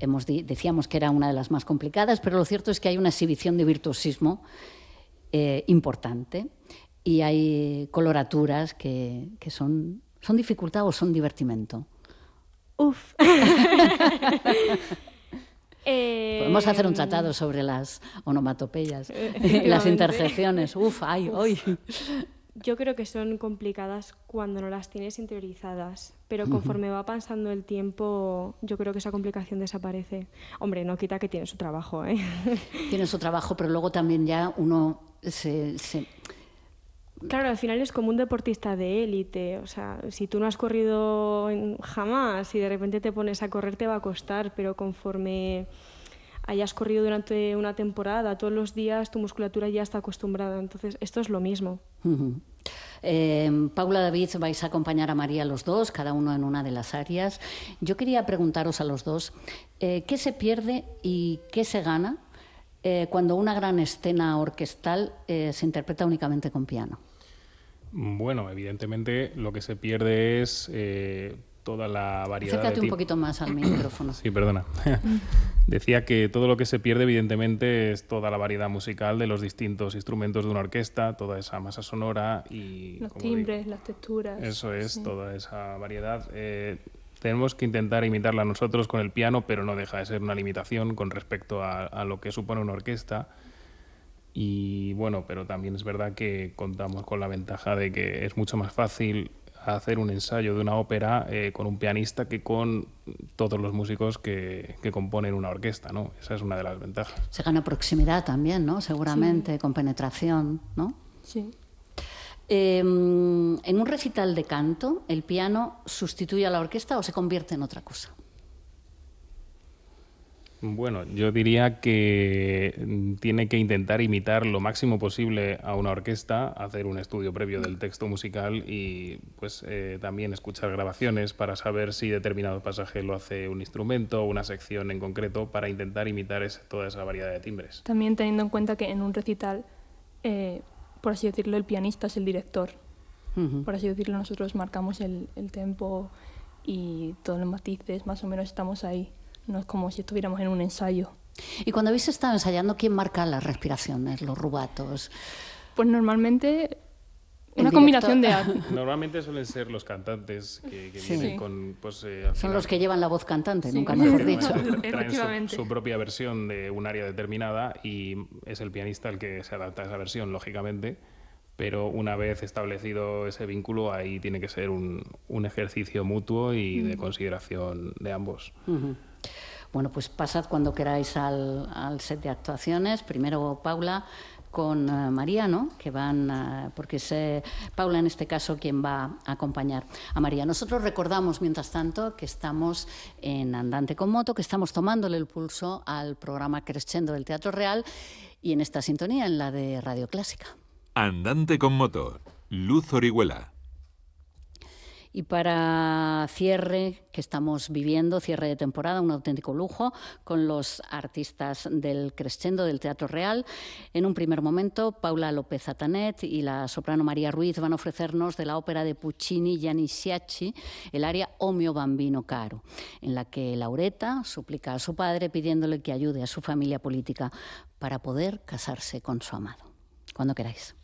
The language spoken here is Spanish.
decíamos que era una de las más complicadas, pero lo cierto es que hay una exhibición de virtuosismo importante y hay coloraturas que son dificultad o son divertimento. Uf. Podemos hacer un tratado sobre las onomatopeyas, las interjecciones. Uf, ay, hoy. Yo creo que son complicadas cuando no las tienes interiorizadas, pero conforme va pasando el tiempo, yo creo que esa complicación desaparece. Hombre, no quita que tiene su trabajo, ¿eh? Tiene su trabajo, pero luego también ya uno Claro, al final es como un deportista de élite. O sea, si tú no has corrido jamás y de repente te pones a correr te va a costar, pero conforme hayas corrido durante una temporada, todos los días tu musculatura ya está acostumbrada. Entonces, esto es lo mismo. Paula, David, vais a acompañar a María los dos, cada uno en una de las áreas. Yo quería preguntaros a los dos, ¿qué se pierde y qué se gana cuando una gran escena orquestal se interpreta únicamente con piano? Bueno, evidentemente lo que se pierde es toda la variedad. Acércate un poquito más al micrófono. Sí, perdona. Decía que todo lo que se pierde, evidentemente, es toda la variedad musical de los distintos instrumentos de una orquesta, toda esa masa sonora y... Los timbres, las texturas. Eso es, sí. Toda esa variedad. Tenemos que intentar imitarla nosotros con el piano, pero no deja de ser una limitación con respecto a lo que supone una orquesta. Y bueno, pero también es verdad que contamos con la ventaja de que es mucho más fácil hacer un ensayo de una ópera con un pianista que con todos los músicos que componen una orquesta, ¿no? Esa es una de las ventajas. Se gana proximidad también, ¿no? Seguramente, sí. Con penetración, ¿no? Sí. En un recital de canto, ¿el piano sustituye a la orquesta o se convierte en otra cosa? Bueno, yo diría que tiene que intentar imitar lo máximo posible a una orquesta, hacer un estudio previo del texto musical y pues también escuchar grabaciones para saber si determinado pasaje lo hace un instrumento o una sección en concreto para intentar imitar toda esa variedad de timbres. También teniendo en cuenta que en un recital, por así decirlo, el pianista es el director. Por así decirlo, nosotros marcamos el tempo y todos los matices, más o menos estamos ahí. No es como si estuviéramos en un ensayo. Y cuando habéis estado ensayando, ¿quién marca las respiraciones, los rubatos? Pues normalmente una combinación de... Normalmente suelen ser los cantantes que sí. vienen con... Pues, son final, los que llevan la voz cantante, sí, nunca mejor dicho. Traen su propia versión de un área determinada y es el pianista el que se adapta a esa versión, lógicamente. Pero una vez establecido ese vínculo, ahí tiene que ser un ejercicio mutuo y de consideración de ambos. Bueno, pues pasad cuando queráis al set de actuaciones. Primero Paula con María, ¿no? Que van, porque es Paula en este caso quien va a acompañar a María. Nosotros recordamos, mientras tanto, que estamos en Andante con Moto, que estamos tomándole el pulso al programa Crescendo del Teatro Real y en esta sintonía, en la de Radio Clásica. Andante con Moto, Luz Orihuela. Y para cierre que estamos viviendo, cierre de temporada, un auténtico lujo, con los artistas del Crescendo del Teatro Real. En un primer momento, Paula López Atanet y la soprano María Ruiz van a ofrecernos de la ópera de Puccini Gianni Sciacci el aria O mio bambino caro, en la que Lauretta suplica a su padre pidiéndole que ayude a su familia política para poder casarse con su amado. Cuando queráis.